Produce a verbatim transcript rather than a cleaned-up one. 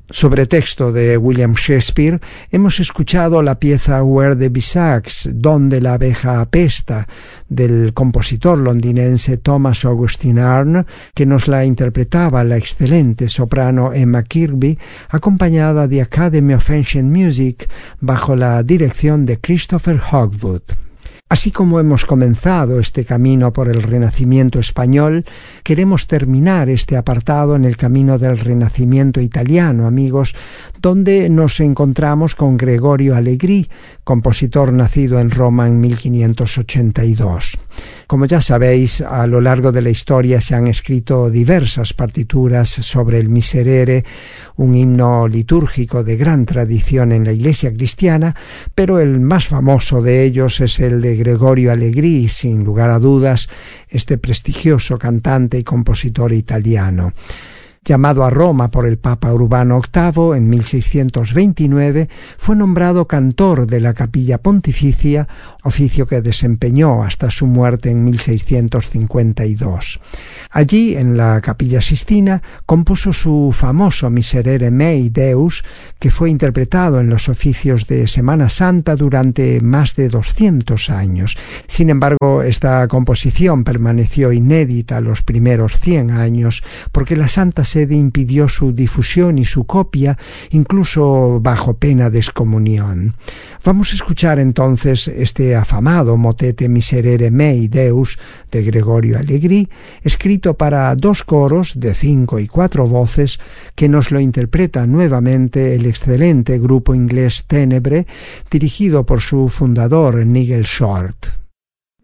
Sobre texto de William Shakespeare, hemos escuchado la pieza Where the Bee Sucks, Donde la abeja apesta, del compositor londinense Thomas Augustine Arne, que nos la interpretaba la excelente soprano Emma Kirkby, acompañada de Academy of Ancient Music, bajo la dirección de Christopher Hogwood. Así como hemos comenzado este camino por el Renacimiento español, queremos terminar este apartado en el camino del Renacimiento italiano, amigos, donde nos encontramos con Gregorio Allegri, compositor nacido en Roma en mil quinientos ochenta y dos. Como ya sabéis, a lo largo de la historia se han escrito diversas partituras sobre el Miserere, un himno litúrgico de gran tradición en la Iglesia cristiana, pero el más famoso de ellos es el de Gregorio Allegri, sin lugar a dudas, este prestigioso cantante y compositor italiano. Llamado a Roma por el Papa Urbano octavo en mil seiscientos veintinueve, fue nombrado cantor de la Capilla Pontificia, oficio que desempeñó hasta su muerte en mil seiscientos cincuenta y dos. Allí, en la Capilla Sistina, compuso su famoso Miserere Mei Deus, que fue interpretado en los oficios de Semana Santa durante más de doscientos años. Sin embargo, esta composición permaneció inédita los primeros cien años, porque la Santa Sede impidió su difusión y su copia, incluso bajo pena de excomunión. Vamos a escuchar entonces este afamado motete Miserere Mei Deus de Gregorio Allegri, escrito para dos coros de cinco y cuatro voces, que nos lo interpreta nuevamente el excelente grupo inglés Tenebre, dirigido por su fundador Nigel Short.